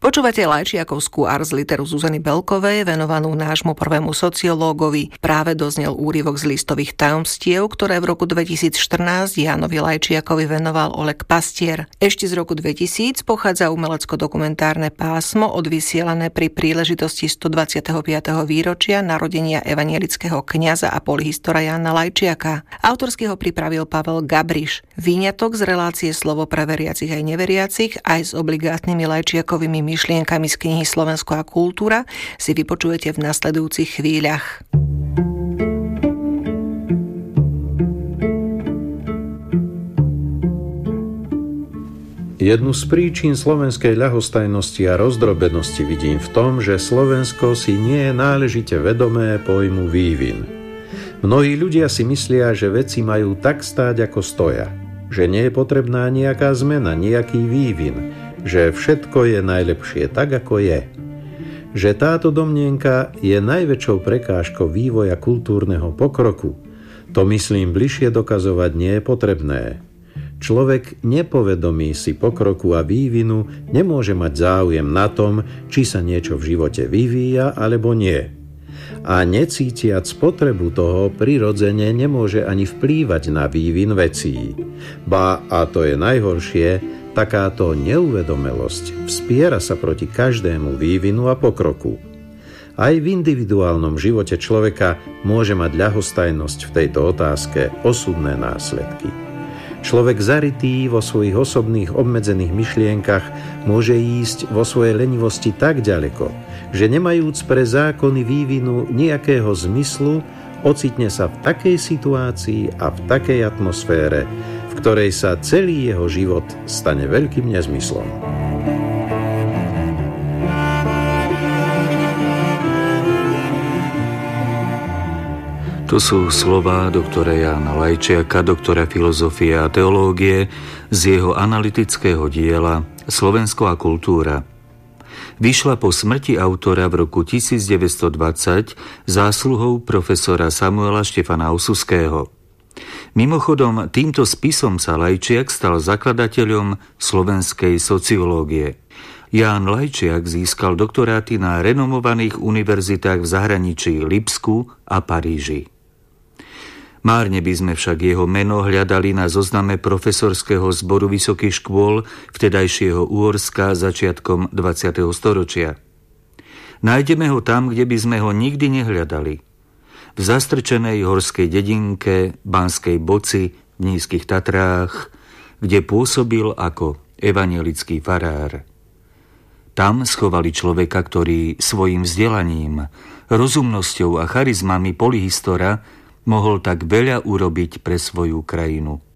Počúvate Lajčiakovskú ars literu Zuzany Belkovej, venovanú nášmu prvému sociológovi. Práve doznel úryvok z listových tajomstiev, ktoré v roku 2014 Jánovi Lajčiakovi venoval Oleg Pastier. Ešte z roku 2000 pochádza umelecko-dokumentárne pásmo odvysielané pri príležitosti 125. výročia narodenia evangelického kňaza a polyhistora Jána Lajčiaka. Autorský ho pripravil Pavel Gabriš. Výňatok z relácie Slovo pre veriacich aj neveriacich aj s obligátnymi Lajčiakovými myšlienkami z knihy Slovensko a kultúra si vypočujete v nasledujúcich chvíľach. Jednu z príčin slovenskej ľahostajnosti a rozdrobenosti vidím v tom, že Slovensko si nie je náležite vedomé pojmu vývin. Mnohí ľudia si myslia, že veci majú tak stáť, ako stoja, že nie je potrebná nejaká zmena, nejaký vývin, že všetko je najlepšie tak, ako je. Že táto domnienka je najväčšou prekážkou vývoja kultúrneho pokroku, to myslím bližšie dokazovať nie je potrebné. Človek nepovedomí si pokroku a vývinu nemôže mať záujem na tom, či sa niečo v živote vyvíja alebo nie. A necítiac potrebu toho prirodzene nemôže ani vplývať na vývin vecí. Ba, a to je najhoršie, takáto neuvedomelosť vspiera sa proti každému vývinu a pokroku. Aj v individuálnom živote človeka môže mať ľahostajnosť v tejto otázke osudné následky. Človek zarytý vo svojich osobných obmedzených myšlienkach môže ísť vo svojej lenivosti tak ďaleko, že nemajúc pre zákony vývinu nejakého zmyslu, ocitne sa v takej situácii a v takej atmosfére, v ktorej sa celý jeho život stane veľkým nezmyslom. To sú slová doktora Jána Lajčiaka, doktora filozofie a teológie, z jeho analytického diela Slovensko a kultúra. Vyšla po smrti autora v roku 1920 zásluhou profesora Samuela Štefana Osuského. Mimochodom, týmto spisom sa Lajčiak stal zakladateľom slovenskej sociológie. Ján Lajčiak získal doktoráty na renomovaných univerzitách v zahraničí Lipsku a Paríži. Márne by sme však jeho meno hľadali na zozname profesorského zboru vysokých škôl vtedajšieho Uhorska začiatkom 20. storočia. Nájdeme ho tam, kde by sme ho nikdy nehľadali. V zastrčenej horskej dedinke Banskej Boci v Nízkych Tatrách, kde pôsobil ako evanjelický farár. Tam schovali človeka, ktorý svojim vzdelaním, rozumnosťou a charizmami polyhistora mohol tak veľa urobiť pre svoju krajinu.